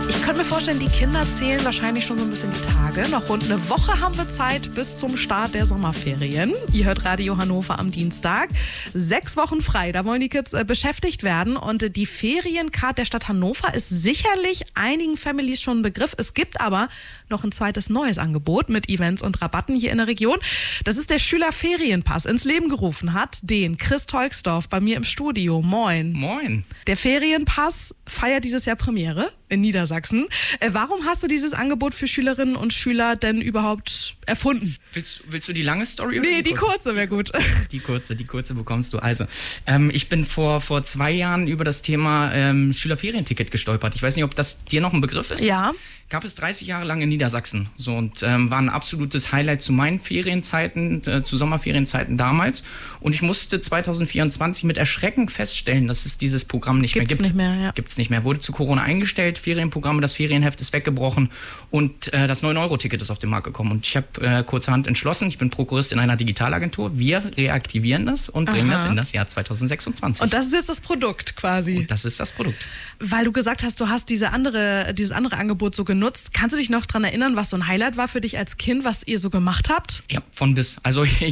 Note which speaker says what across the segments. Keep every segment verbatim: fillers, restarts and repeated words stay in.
Speaker 1: Ich könnte mir vorstellen, die Kinder zählen wahrscheinlich schon so ein bisschen die Tage. Noch rund eine Woche haben wir Zeit bis zum Start der Sommerferien. Ihr hört Radio Hannover am Dienstag. Sechs Wochen frei, da wollen die Kids äh, beschäftigt werden. Und äh, die Feriencard der Stadt Hannover ist sicherlich einigen Families schon ein Begriff. Es gibt aber noch ein zweites neues Angebot mit Events und Rabatten hier in der Region. Das ist der Schülerferienpass. Ins Leben gerufen hat den Chris Tolksdorf bei mir im Studio. Moin.
Speaker 2: Moin.
Speaker 1: Der Ferienpass feiert dieses Jahr Premiere in Niedersachsen. Äh, warum hast du dieses Angebot für Schülerinnen und Schüler denn überhaupt erfunden?
Speaker 2: Willst, willst du die lange Story? Oder
Speaker 1: Nee, die
Speaker 2: kurze?
Speaker 1: kurze wäre gut.
Speaker 2: Die kurze, die kurze bekommst du. Also, ähm, ich bin vor, vor zwei Jahren über das Thema ähm, Schülerferienticket gestolpert. Ich weiß nicht, ob das dir noch ein Begriff ist.
Speaker 1: Ja.
Speaker 2: Gab es dreißig Jahre lang in Niedersachsen. So, und ähm, war ein absolutes Highlight zu meinen Ferienzeiten, äh, zu Sommerferienzeiten damals. Und ich musste zwanzig vierundzwanzig mit Erschrecken feststellen, dass es dieses Programm nicht
Speaker 1: Gibt's
Speaker 2: mehr gibt.
Speaker 1: nicht mehr, ja.
Speaker 2: Gibt's nicht mehr. Wurde zu Corona eingestellt, Ferienprogramme, das Ferienheft ist weggebrochen und äh, das neun Euro Ticket ist auf den Markt gekommen. Und ich habe äh, kurzerhand entschlossen, ich bin Prokurist in einer Digitalagentur, wir reaktivieren das und bringen
Speaker 1: Aha.
Speaker 2: das in das Jahr zwanzig sechsundzwanzig.
Speaker 1: Und das ist jetzt das Produkt quasi.
Speaker 2: Und das ist das Produkt.
Speaker 1: Weil du gesagt hast, du hast diese andere, dieses andere Angebot so genutzt. Kannst du dich noch daran erinnern, was so ein Highlight war für dich als Kind, was ihr so gemacht habt?
Speaker 2: Ja, von bis. Also ich,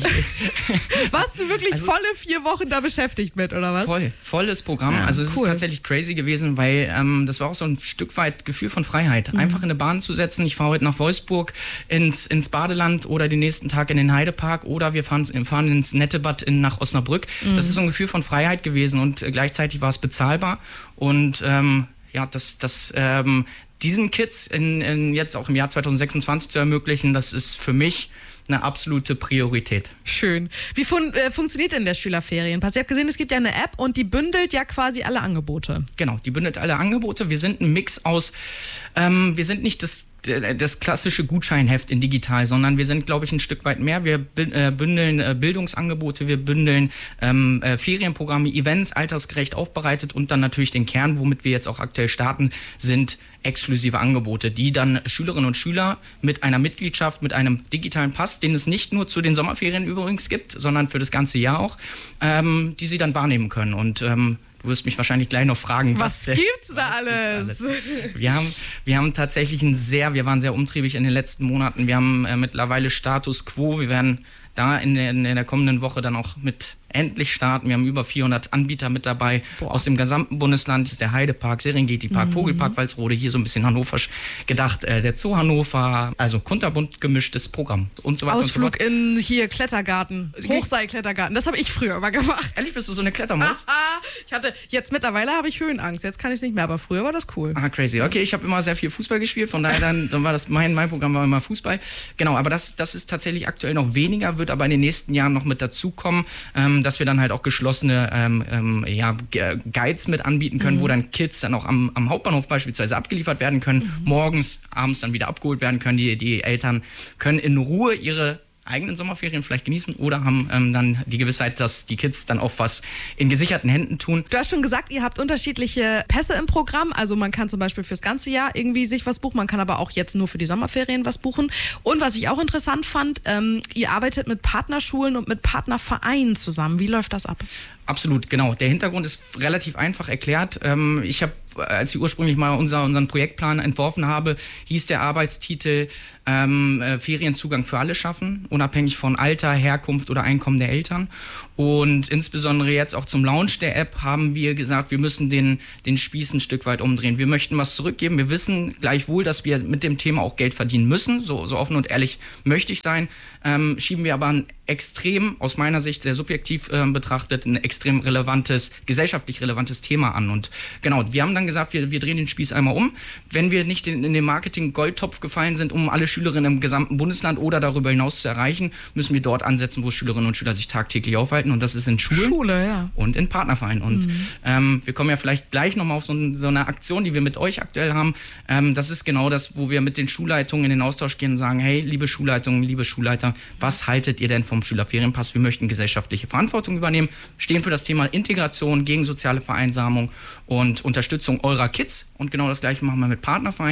Speaker 1: Warst du wirklich
Speaker 2: also,
Speaker 1: volle vier Wochen da beschäftigt mit, oder was?
Speaker 2: Voll, volles Programm.
Speaker 1: Ja,
Speaker 2: also es
Speaker 1: cool.
Speaker 2: ist tatsächlich crazy gewesen, weil ähm, das war auch so ein Stück weit Gefühl von Freiheit. Mhm. Einfach in eine Bahn zu setzen, ich fahre heute nach Wolfsburg ins, ins Badeland oder den nächsten Tag in den Heidepark oder wir fahren, fahren ins Nettebad in, nach Osnabrück. Mhm. Das ist so ein Gefühl von Freiheit gewesen und äh, gleichzeitig war es bezahlbar und ähm, ja, das, das ähm, diesen Kids in, in jetzt auch im Jahr zwanzig sechsundzwanzig zu ermöglichen, das ist für mich eine absolute Priorität.
Speaker 1: Schön. Wie fun- äh, funktioniert denn der Schülerferienpass? Ich habe gesehen, es gibt ja eine App und die bündelt ja quasi alle Angebote.
Speaker 2: Genau, die bündelt alle Angebote. Wir sind ein Mix aus, ähm, wir sind nicht das das klassische Gutscheinheft in digital, sondern wir sind, glaube ich, ein Stück weit mehr. Wir bündeln äh, Bildungsangebote, wir bündeln ähm, äh, Ferienprogramme, Events, altersgerecht aufbereitet und dann natürlich den Kern, womit wir jetzt auch aktuell starten, sind exklusive Angebote, die dann Schülerinnen und Schüler mit einer Mitgliedschaft, mit einem digitalen Pass, den es nicht nur zu den Sommerferien übrigens gibt, sondern für das ganze Jahr auch, ähm, die sie dann wahrnehmen können. Und ähm, du wirst mich wahrscheinlich gleich noch fragen, was,
Speaker 1: was gibt's da
Speaker 2: was
Speaker 1: alles?
Speaker 2: Gibt's alles? Wir haben, wir haben tatsächlich ein sehr, wir waren sehr umtriebig in den letzten Monaten. Wir haben äh, mittlerweile Status Quo. Wir werden da in der, in der kommenden Woche dann auch mit endlich starten. Wir haben über vierhundert Anbieter mit dabei. Boah. Aus dem gesamten Bundesland. Das ist der Heidepark, Serengeti-Park, mhm. Vogelpark Walsrode, hier so ein bisschen hannoverisch gedacht. Äh, der Zoo Hannover, also kunterbunt gemischtes Programm und so weiter.
Speaker 1: Ausflug
Speaker 2: und so
Speaker 1: in hier Klettergarten, Hochseilklettergarten. Das habe ich früher immer gemacht.
Speaker 2: Ehrlich, bist du so eine Klettermaus?
Speaker 1: Ich hatte, jetzt mittlerweile habe ich Höhenangst. Jetzt kann ich es nicht mehr, aber früher war das cool.
Speaker 2: Ah, crazy. Okay, ich habe immer sehr viel Fußball gespielt, von daher dann, dann war das mein, mein Programm war immer Fußball. Genau, aber das, das ist tatsächlich aktuell noch weniger, wird aber in den nächsten Jahren noch mit dazukommen, ähm, dass wir dann halt auch geschlossene ähm, ähm, ja, Guides mit anbieten können, mhm. wo dann Kids dann auch am, am Hauptbahnhof beispielsweise abgeliefert werden können, mhm. morgens, abends dann wieder abgeholt werden können. Die, die Eltern können in Ruhe ihre eigenen Sommerferien vielleicht genießen oder haben ähm, dann die Gewissheit, dass die Kids dann auch was in gesicherten Händen tun.
Speaker 1: Du hast schon gesagt, ihr habt unterschiedliche Pässe im Programm. Also man kann zum Beispiel fürs ganze Jahr irgendwie sich was buchen. Man kann aber auch jetzt nur für die Sommerferien was buchen. Und was ich auch interessant fand, ähm, ihr arbeitet mit Partnerschulen und mit Partnervereinen zusammen. Wie läuft das ab?
Speaker 2: Absolut, genau. Der Hintergrund ist relativ einfach erklärt. Ähm, ich habe, als ich ursprünglich mal unser, unseren Projektplan entworfen habe, hieß der Arbeitstitel ähm, äh, Ferienzugang für alle schaffen, unabhängig von Alter, Herkunft oder Einkommen der Eltern. Und insbesondere jetzt auch zum Launch der App haben wir gesagt, wir müssen den, den Spieß ein Stück weit umdrehen. Wir möchten was zurückgeben. Wir wissen gleichwohl, dass wir mit dem Thema auch Geld verdienen müssen. So, so offen und ehrlich möchte ich sein. Ähm, schieben wir aber ein extrem, aus meiner Sicht sehr subjektiv äh, betrachtet, ein extrem relevantes, gesellschaftlich relevantes Thema an. Und genau, wir haben dann gesagt, wir, wir drehen den Spieß einmal um. Wenn wir nicht in, in den Marketing-Goldtopf gefallen sind, um alle Schülerinnen im gesamten Bundesland oder darüber hinaus zu erreichen, müssen wir dort ansetzen, wo Schülerinnen und Schüler sich tagtäglich aufhalten. Und das ist in Schulen
Speaker 1: Schule, ja.
Speaker 2: und in Partnervereinen. Und mhm. ähm, wir kommen ja vielleicht gleich nochmal auf so, ein, so eine Aktion, die wir mit euch aktuell haben. Ähm, das ist genau das, wo wir mit den Schulleitungen in den Austausch gehen und sagen, hey, liebe Schulleitungen, liebe Schulleiter, was haltet ihr denn vom Schülerferienpass? Wir möchten gesellschaftliche Verantwortung übernehmen, stehen für das Thema Integration, gegen soziale Vereinsamung und Unterstützung eurer Kids. Und genau das Gleiche machen wir mit Partnervereinen.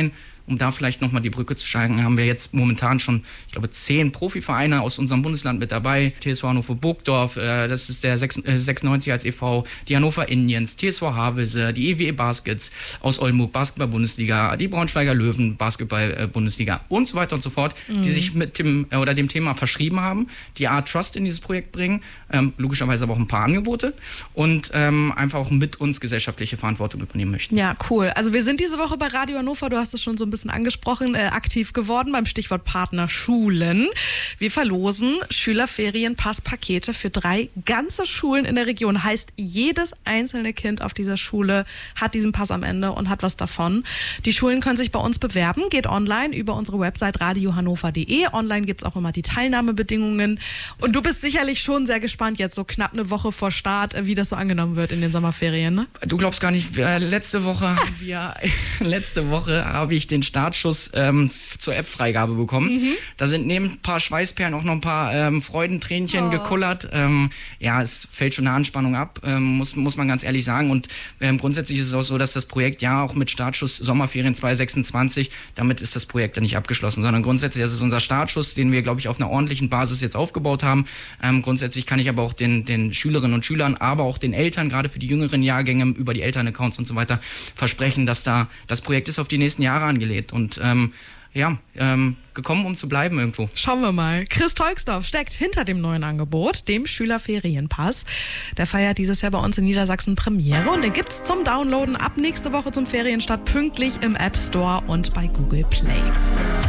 Speaker 2: Um da vielleicht nochmal die Brücke zu schlagen, haben wir jetzt momentan schon, ich glaube, zehn Profivereine aus unserem Bundesland mit dabei. T S V Hannover Burgdorf, äh, das ist der sechsundneunzig als e V, die Hannover Indians, T S V Havelse, die E W E Baskets aus Oldenburg, Basketball-Bundesliga, die Braunschweiger Löwen, Basketball-Bundesliga und so weiter und so fort, mhm. die sich mit dem äh, oder dem Thema verschrieben haben, die Art Trust in dieses Projekt bringen, ähm, logischerweise aber auch ein paar Angebote und ähm, einfach auch mit uns gesellschaftliche Verantwortung übernehmen möchten.
Speaker 1: Ja, cool. Also wir sind diese Woche bei Radio Hannover, du hast es schon so ein bisschen angesprochen, äh, aktiv geworden beim Stichwort Partner Schulen. Wir verlosen Schülerferienpasspakete für drei ganze Schulen in der Region. Heißt, jedes einzelne Kind auf dieser Schule hat diesen Pass am Ende und hat was davon. Die Schulen können sich bei uns bewerben, geht online über unsere Website radio hannover punkt de. Online gibt es auch immer die Teilnahmebedingungen. Und du bist sicherlich schon sehr gespannt, jetzt so knapp eine Woche vor Start, wie das so angenommen wird in den Sommerferien, ne?
Speaker 2: Du glaubst gar nicht, letzte Woche haben wir, letzte Woche habe ich den Startschuss ähm, zur App-Freigabe bekommen. Mhm. Da sind neben ein paar Schweißperlen auch noch ein paar ähm, Freudentränchen oh. gekullert. Ähm, ja, es fällt schon eine Anspannung ab, ähm, muss, muss man ganz ehrlich sagen. Und ähm, grundsätzlich ist es auch so, dass das Projekt ja auch mit Startschuss Sommerferien zwanzig sechsundzwanzig, damit ist das Projekt ja nicht abgeschlossen, sondern grundsätzlich ist es unser Startschuss, den wir, glaube ich, auf einer ordentlichen Basis jetzt aufgebaut haben. Ähm, grundsätzlich kann ich aber auch den, den Schülerinnen und Schülern, aber auch den Eltern, gerade für die jüngeren Jahrgänge, über die Elternaccounts und so weiter, versprechen, dass da das Projekt ist auf die nächsten Jahre angelegt. Und ähm, ja, ähm, gekommen, um zu bleiben irgendwo.
Speaker 1: Schauen wir mal. Chris Tolksdorf steckt hinter dem neuen Angebot, dem Schülerferienpass. Der feiert dieses Jahr bei uns in Niedersachsen Premiere und den gibt's zum Downloaden ab nächste Woche zum Ferienstart pünktlich im App Store und bei Google Play.